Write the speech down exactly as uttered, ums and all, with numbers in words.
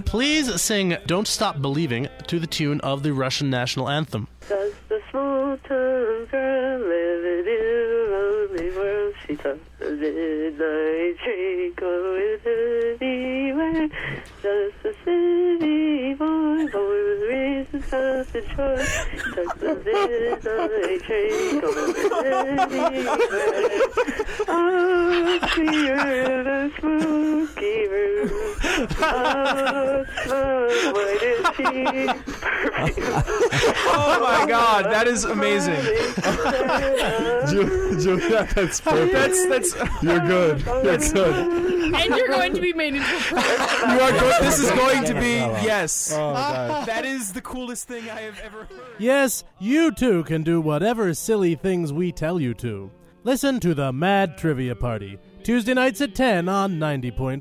please sing Don't Stop Believing to the tune of the Russian national anthem. Does the small-town girl live in a lonely world? She talks the midnight train going anywhere. Does the city boy, boy with reasons of the choice? She talks the midnight train going anywhere. Oh, see her in a spooky room. Oh, slow, why did she... Oh my God, that is amazing. Ju- Julia, that's perfect. That's that's You're good. That's good. And you're going to be made into a pro. you are go- this is going to be yes. Oh, God. That is the coolest thing I have ever heard. Yes, you too can do whatever silly things we tell you to. Listen to the Mad Trivia Party, Tuesday nights at ten on ninety point five.